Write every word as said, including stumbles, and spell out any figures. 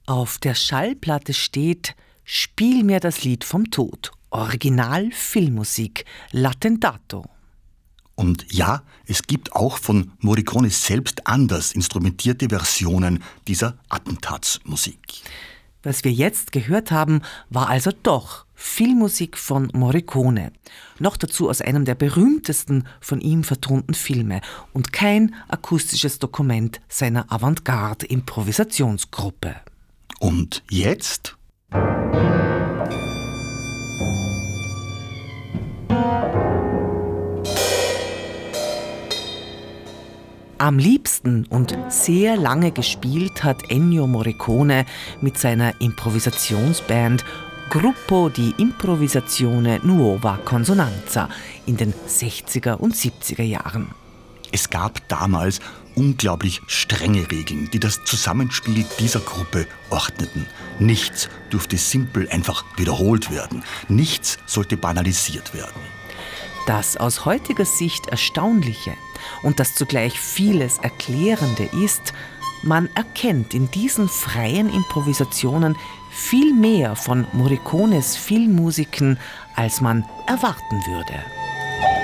Auf der Schallplatte steht »Spiel mir das Lied vom Tod«, Original Filmmusik, L'Attentato. Und ja, es gibt auch von Morricone selbst anders instrumentierte Versionen dieser Attentatsmusik. Was wir jetzt gehört haben, war also doch Filmmusik von Morricone. Noch dazu aus einem der berühmtesten von ihm vertonten Filme und kein akustisches Dokument seiner Avantgarde-Improvisationsgruppe. Und jetzt? Am liebsten und sehr lange gespielt hat Ennio Morricone mit seiner Improvisationsband Gruppo di Improvvisazione Nuova Consonanza in den sechziger und siebziger Jahren. Es gab damals unglaublich strenge Regeln, die das Zusammenspiel dieser Gruppe ordneten. Nichts durfte simpel einfach wiederholt werden. Nichts sollte banalisiert werden. Das aus heutiger Sicht Erstaunliche und das zugleich vieles Erklärende ist, man erkennt in diesen freien Improvisationen viel mehr von Morricones Filmmusiken, als man erwarten würde.